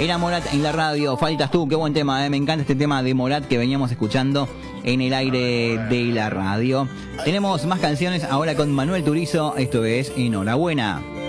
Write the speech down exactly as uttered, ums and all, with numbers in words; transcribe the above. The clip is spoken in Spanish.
Era Morat en la radio, faltas tú, qué buen tema, ¿eh? Me encanta este tema de Morat que veníamos escuchando en el aire de la radio. Tenemos más canciones ahora con Manuel Turizo, esto es Enhorabuena.